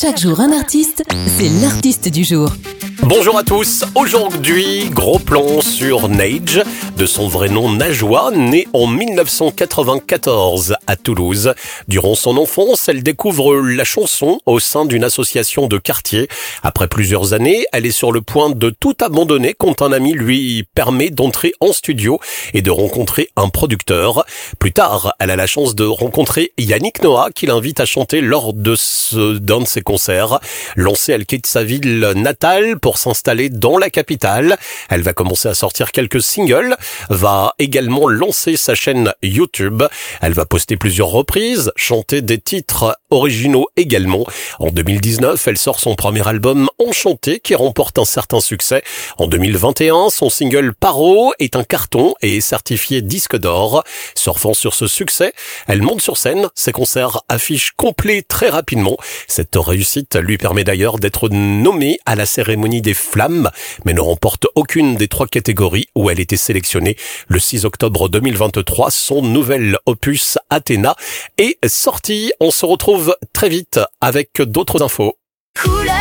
Chaque jour un artiste, c'est l'artiste du jour. Bonjour à tous, aujourd'hui gros plan sur Neige, de son vrai nom Najwa, née en 1994 à Toulouse. Durant son enfance, elle découvre la chanson au sein d'une association de quartier. Après plusieurs années, elle est sur le point de tout abandonner quand un ami lui permet d'entrer en studio et de rencontrer un producteur. Plus tard, elle a la chance de rencontrer Yannick Noah qui l'invite à chanter lors d'un de ses concerts. Lancée, elle quitte sa ville natale pour s'installer dans la capitale. Elle va commencer à sortir quelques singles, va également lancer sa chaîne YouTube. Elle va poster plusieurs reprises, chanter des titres originaux également. En 2019, elle sort son premier album Enchanté qui remporte un certain succès. En 2021, son single Paro est un carton et est certifié disque d'or. Surfant sur ce succès, elle monte sur scène. Ses concerts affichent complets très rapidement. Cette réussite lui permet d'ailleurs d'être nommée à la cérémonie des Flammes, mais ne remporte aucune des 3 catégories où elle était sélectionnée. Le 6 octobre 2023, son nouvel opus Athéna est sorti. On se retrouve très vite avec d'autres infos.